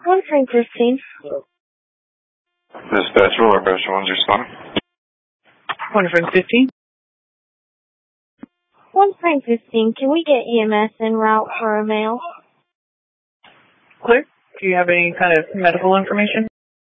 One Frank 15. Dispatch roll, pressure 1's responding. 1 Frank 15. 1 Frank 15, can we get EMS en route for a male? Clear. Do you have any kind of medical information?